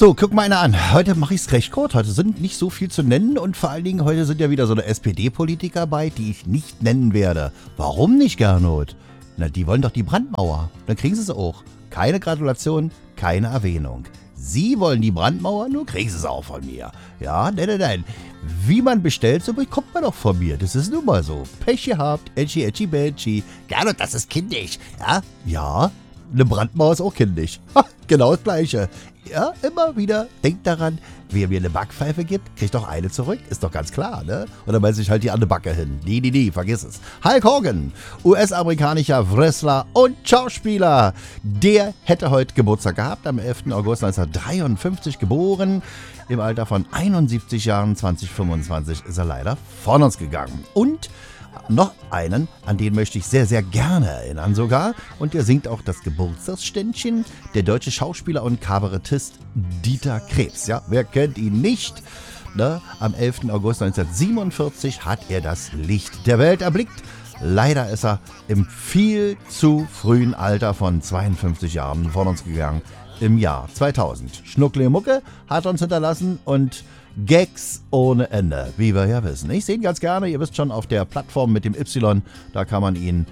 So, guck mal einer an. Heute mache ich es recht kurz. Heute sind nicht so viel zu nennen und vor allen Dingen heute sind ja wieder so eine SPD-Politiker bei, die ich nicht nennen werde. Warum nicht, Gernot? Na, die wollen doch die Brandmauer. Dann kriegen sie es auch. Keine Gratulation, keine Erwähnung. Sie wollen die Brandmauer, nur kriegen sie es auch von mir. Ja, nein. Wie man bestellt, so bekommt man doch von mir. Das ist nun mal so. Pech gehabt, Edgy, Benchi. Gernot, das ist kindisch. Ja? Ja, eine Brandmauer ist auch kindisch. Ha, genau das Gleiche. Ja, immer wieder. Denkt daran, wer mir eine Backpfeife gibt, kriegt doch eine zurück. Ist doch ganz klar, ne? Oder beißt sich halt die andere Backe hin. Nee, vergiss es. Hulk Hogan, US-amerikanischer Wrestler und Schauspieler. Der hätte heute Geburtstag gehabt, am 11. August 1953 geboren. Im Alter von 71 Jahren, 2025, ist er leider von uns gegangen. Und noch einen, an den möchte ich sehr, sehr gerne erinnern sogar. Und der singt auch das Geburtstagsständchen, der deutsche Schauspieler und Kabarettist Dieter Krebs. Ja, wer kennt ihn nicht? Ne? Am 11. August 1947 hat er das Licht der Welt erblickt. Leider ist er im viel zu frühen Alter von 52 Jahren von uns gegangen. Im Jahr 2000. Schnuckle Mucke hat uns hinterlassen und Gags ohne Ende, wie wir ja wissen. Ich sehe ihn ganz gerne, ihr wisst schon, auf der Plattform mit dem Y, da kann man ihn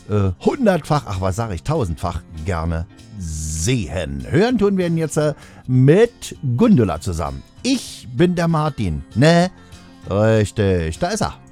1000-fach gerne sehen. Hören tun wir ihn jetzt mit Gundula zusammen. Ich bin der Martin, ne? Richtig, da ist er.